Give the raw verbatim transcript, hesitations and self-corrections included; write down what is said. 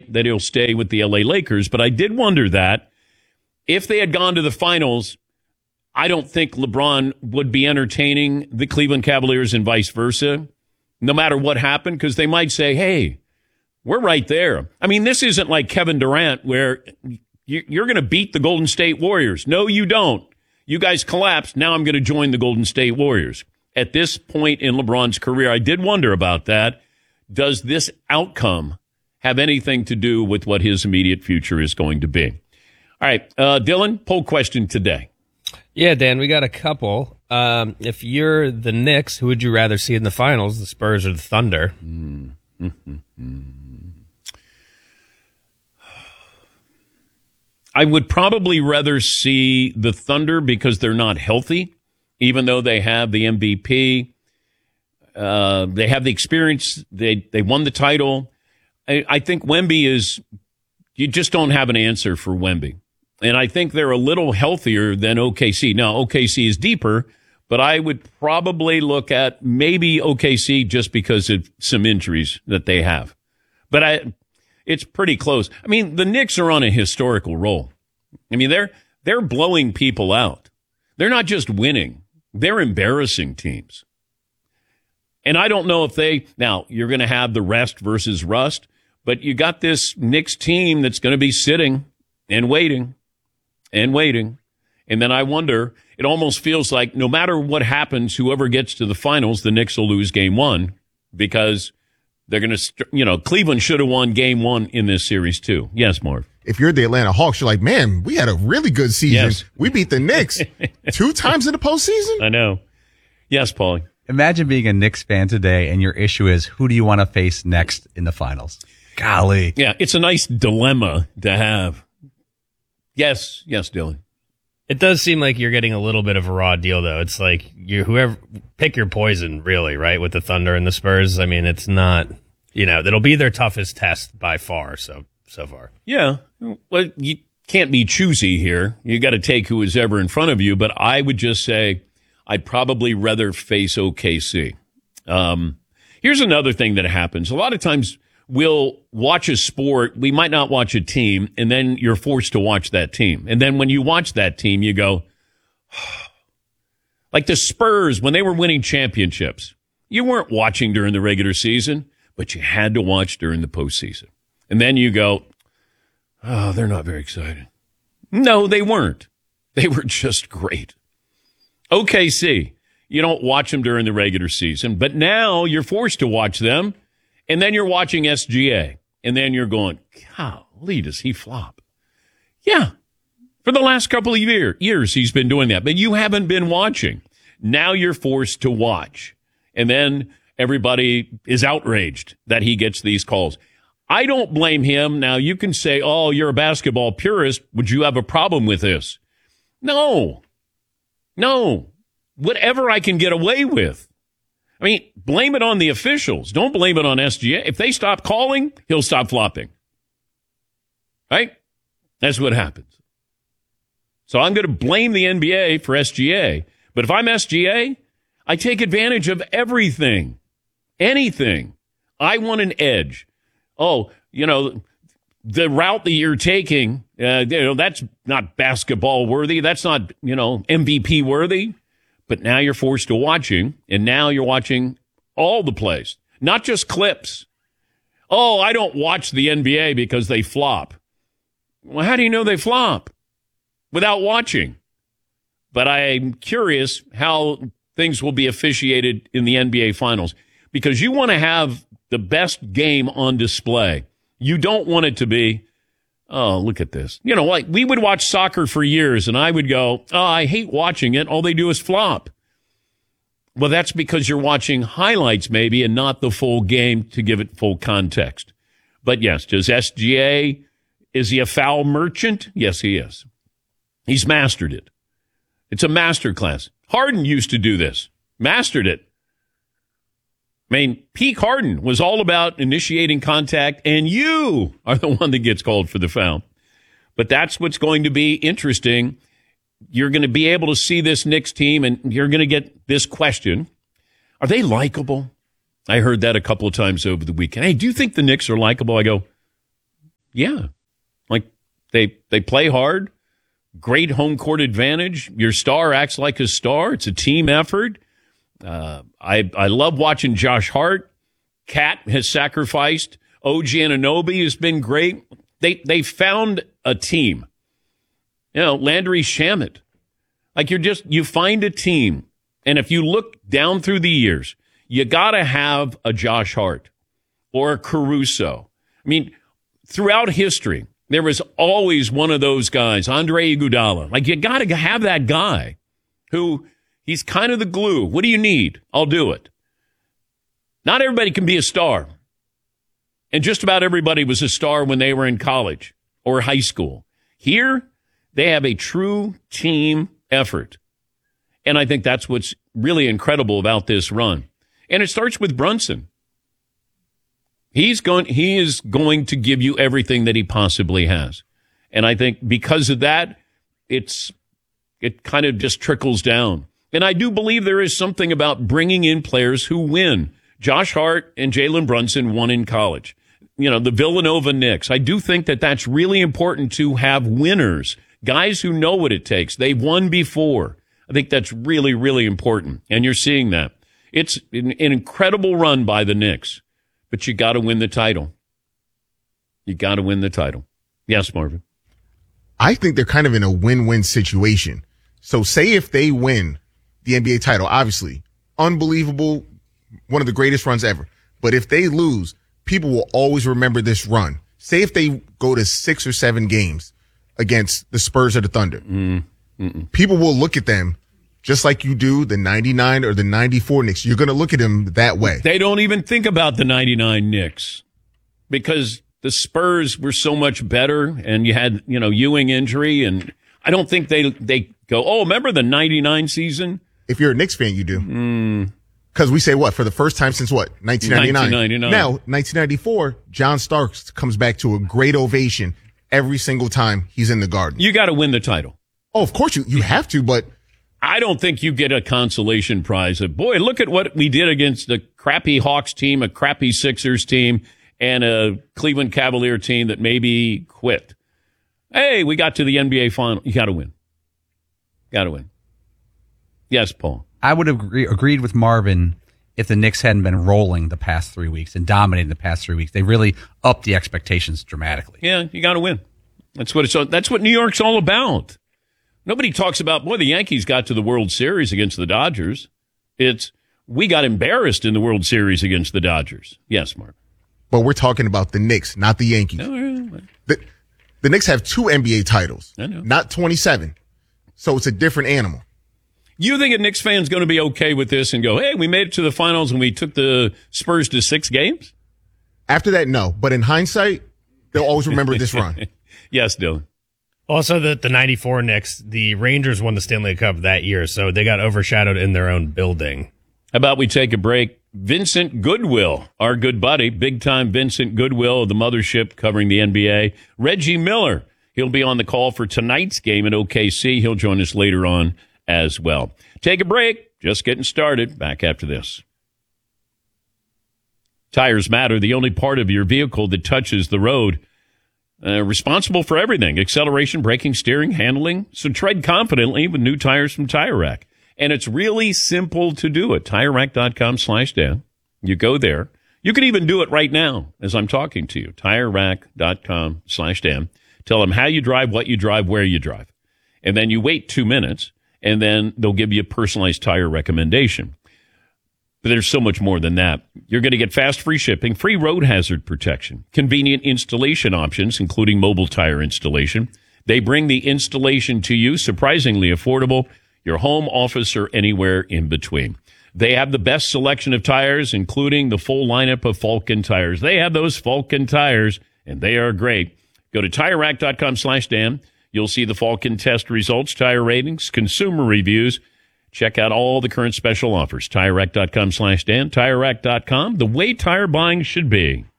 outright that he'll stay with the L A Lakers, but I did wonder that if they had gone to the finals, I don't think LeBron would be entertaining the Cleveland Cavaliers and vice versa, no matter what happened, because they might say, hey, we're right there. I mean, this isn't like Kevin Durant where you're going to beat the Golden State Warriors. No, you don't. You guys collapsed. Now I'm going to join the Golden State Warriors. At this point in LeBron's career, I did wonder about that. Does this outcome have anything to do with what his immediate future is going to be? All right, uh, Dylan, poll question today. Yeah, Dan, we got a couple. Um, if you're the Knicks, who would you rather see in the finals, the Spurs or the Thunder? Mm-hmm. I would probably rather see the Thunder because they're not healthy, even though they have the M V P. Uh, they have the experience. They they won the title. I, I think Wemby is, you just don't have an answer for Wemby. And I think they're a little healthier than O K C. Now, O K C is deeper, but I would probably look at maybe O K C just because of some injuries that they have. But I, it's pretty close. I mean, the Knicks are on a historical roll. I mean, they're they're blowing people out. They're not just winning. They're embarrassing teams. And I don't know if they, now, you're going to have the rest versus rust, but you got this Knicks team that's going to be sitting and waiting and waiting. And then I wonder, it almost feels like no matter what happens, whoever gets to the finals, the Knicks will lose game one because they're going to, you know, Cleveland should have won game one in this series too. Yes, Marv. If you're the Atlanta Hawks, you're like, man, we had a really good season. Yes. We beat the Knicks two times in the postseason. I know. Yes, Paulie. Imagine being a Knicks fan today and your issue is, who do you want to face next in the finals? Golly. Yeah, it's a nice dilemma to have. Yes, yes, Dylan. It does seem like you're getting a little bit of a raw deal, though. It's like you whoever pick your poison, really, right? With the Thunder and the Spurs. I mean, it's not, you know, it'll be their toughest test by far. So so far, yeah. Well, you can't be choosy here. You got to take who is ever in front of you. But I would just say I'd probably rather face O K C. Um, here's another thing that happens. A lot of times we'll watch a sport. We might not watch a team, and then you're forced to watch that team. And then when you watch that team, you go, like the Spurs, when they were winning championships, you weren't watching during the regular season, but you had to watch during the postseason. And then you go, oh, they're not very exciting. No, they weren't. They were just great. O K C, you don't watch them during the regular season, but now you're forced to watch them. And then you're watching S G A, and then you're going, golly, does he flop? Yeah, for the last couple of year, years he's been doing that, but you haven't been watching. Now you're forced to watch, and then everybody is outraged that he gets these calls. I don't blame him. Now, you can say, oh, you're a basketball purist. Would you have a problem with this? No. No. Whatever I can get away with. I mean, blame it on the officials. Don't blame it on S G A. If they stop calling, he'll stop flopping. Right? That's what happens. So I'm going to blame the N B A for S G A. But if I'm S G A, I take advantage of everything. Anything. I want an edge. Oh, you know, the route that you're taking, uh, you know, that's not basketball worthy. That's not, you know, M V P worthy. But now you're forced to watching, and now you're watching all the plays, not just clips. Oh, I don't watch the N B A because they flop. Well, how do you know they flop? Without watching. But I'm curious how things will be officiated in the N B A Finals, because you want to have the best game on display. You don't want it to be, oh, look at this. You know, like we would watch soccer for years, and I would go, oh, I hate watching it. All they do is flop. Well, that's because you're watching highlights maybe and not the full game to give it full context. But yes, does S G A, is he a foul merchant? Yes, he is. He's mastered it. It's a master class. Harden used to do this. Mastered it. I mean, peak Harden was all about initiating contact, and you are the one that gets called for the foul. But that's what's going to be interesting. You're going to be able to see this Knicks team, and you're going to get this question. Are they likable? I heard that a couple of times over the weekend. Hey, do you think the Knicks are likable? I go, Yeah. Like they they play hard, great home court advantage. Your star acts like a star. It's a team effort. Uh, I I love watching Josh Hart. Cat has sacrificed. O G Anunoby has been great. They they found a team. You know, Landry Shamet. Like you're just you find a team, and if you look down through the years, you got to have a Josh Hart or a Caruso. I mean, throughout history, there was always one of those guys, Andre Iguodala. Like, you got to have that guy who, he's kind of the glue. What do you need? I'll do it. Not everybody can be a star. And just about everybody was a star when they were in college or high school. Here, they have a true team effort. And I think that's what's really incredible about this run. And it starts with Brunson. He's going, he is going to give you everything that he possibly has. And I think because of that, it's, it kind of just trickles down. And I do believe there is something about bringing in players who win. Josh Hart and Jalen Brunson won in college. You know, the Villanova Knicks. I do think that that's really important to have winners, guys who know what it takes. They've won before. I think that's really, really important. And you're seeing that. It's an, an incredible run by the Knicks. But you got to win the title. You got to win the title. Yes, Marvin. I think they're kind of in a win-win situation. So say if they win the N B A title, obviously, unbelievable, one of the greatest runs ever. But if they lose, people will always remember this run. Say if they go to six or seven games against the Spurs or the Thunder. Mm, people will look at them just like you do the ninety-nine or the ninety-four Knicks. You're going to look at them that way. They don't even think about the ninety-nine Knicks because the Spurs were so much better, and you had, you know, Ewing injury, and I don't think they they go, oh, remember the ninety-nine season? If you're a Knicks fan, you do. Mm. Because we say what? For the first time since what? nineteen ninety-nine. nineteen ninety-nine. Now, nineteen ninety-four, John Starks comes back to a great ovation every single time he's in the Garden. You got to win the title. Oh, of course you, you have to, but I don't think you get a consolation prize of, boy, look at what we did against a crappy Hawks team, a crappy Sixers team, and a Cleveland Cavalier team that maybe quit. Hey, we got to the N B A final. You got to win. Got to win. Yes, Paul. I would have agree, agreed with Marvin if the Knicks hadn't been rolling the past three weeks and dominating the past three weeks. They really upped the expectations dramatically. Yeah, you got to win. That's what it's. That's what New York's all about. Nobody talks about, boy, the Yankees got to the World Series against the Dodgers. It's, we got embarrassed in the World Series against the Dodgers. Yes, Mark. But we're talking about the Knicks, not the Yankees. No, no. The, the Knicks have two N B A titles, I know. not twenty-seven. So it's a different animal. You think a Knicks fan's going to be okay with this and go, hey, we made it to the finals and we took the Spurs to six games? After that, no. But in hindsight, they'll always remember this run. Yes, Dylan. Also, the, the ninety-four Knicks, the Rangers won the Stanley Cup that year, so they got overshadowed in their own building. How about we take a break? Vincent Goodwill, our good buddy, big-time Vincent Goodwill of the Mothership covering the N B A. Reggie Miller, he'll be on the call for tonight's game in O K C. He'll join us later on as well. Take a break. Just getting started. Back after this. Tires Matter, the only part of your vehicle that touches the road. Uh, responsible for everything, acceleration, braking, steering, handling. So tread confidently with new tires from Tire Rack. And it's really simple to do it. TireRack.com slash Dan. You go there. You can even do it right now as I'm talking to you. TireRack.com slash Dan. Tell them how you drive, what you drive, where you drive. And then you wait two minutes, and then they'll give you a personalized tire recommendation. But there's so much more than that. You're going to get fast, free shipping, free road hazard protection, convenient installation options, including mobile tire installation. They bring the installation to you, surprisingly affordable, your home, office, or anywhere in between. They have the best selection of tires, including the full lineup of Falken tires. They have those Falken tires, and they are great. Go to TireRack.com slash Dan. You'll see the Falken test results, tire ratings, consumer reviews. Check out all the current special offers. TireRack.com slash Dan. TireRack dot com, the way tire buying should be.